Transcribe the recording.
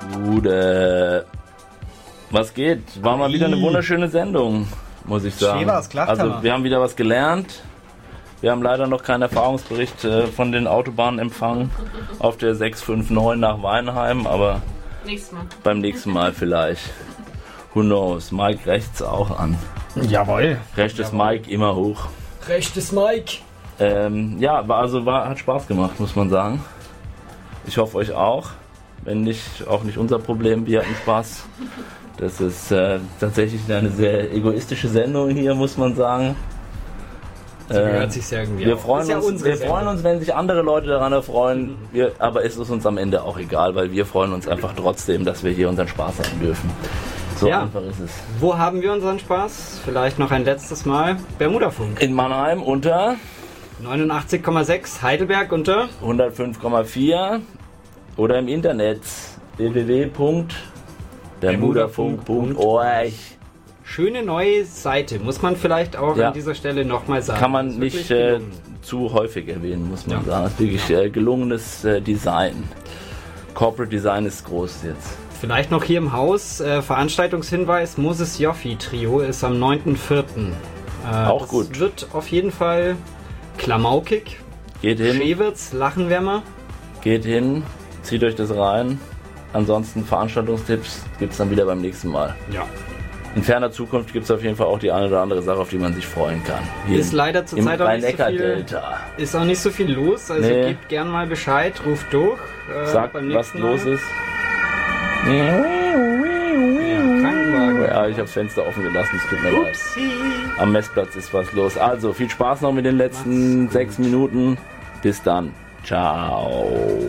Gude. Was geht? War mal wieder eine wunderschöne Sendung, muss ich sagen. Also wir haben wieder was gelernt. Wir haben leider noch keinen Erfahrungsbericht von den Autobahnen empfangen auf der 659 nach Weinheim, aber beim nächsten Mal vielleicht. Who knows? Mike rechts auch an. Jawohl. Rechtes Mike immer hoch. Rechtes Mike. Hat Spaß gemacht, muss man sagen. Ich hoffe euch auch. Wenn nicht, auch nicht unser Problem. Wir hatten Spaß. Das ist tatsächlich eine sehr egoistische Sendung hier, muss man sagen. So gehört sich's irgendwie wir freuen uns, wenn sich andere Leute daran erfreuen. Aber es ist uns am Ende auch egal, weil wir freuen uns einfach trotzdem, dass wir hier unseren Spaß haben dürfen. So einfach ist es. Wo haben wir unseren Spaß? Vielleicht noch ein letztes Mal. Bermudafunk. In Mannheim unter 89,6, Heidelberg unter 105,4 oder im Internet www.bermudafunk.org. Schöne neue Seite, muss man vielleicht auch an dieser Stelle nochmal sagen. Kann man nicht zu häufig erwähnen, muss man sagen. Das ist wirklich gelungenes Design. Corporate Design ist groß jetzt. Vielleicht noch hier im Haus, Veranstaltungshinweis, Moses Joffi Trio ist am 9.4. Auch gut. Das wird auf jeden Fall klamaukig. Geht hin. Schewitz, Lachenwärmer. Geht hin, zieht euch das rein. Ansonsten Veranstaltungstipps gibt es dann wieder beim nächsten Mal. Ja. In ferner Zukunft gibt es auf jeden Fall auch die eine oder andere Sache, auf die man sich freuen kann. Hier ist leider zurzeit auch nicht so viel. Ist auch nicht so viel los, also gebt gern mal Bescheid, ruft durch. Sagt, was los ist. Krankenwagen. Ja, ich habe das Fenster offen gelassen, es tut mir leid. Am Messplatz ist was los. Also, viel Spaß noch mit den letzten 6 Minuten. Bis dann. Ciao.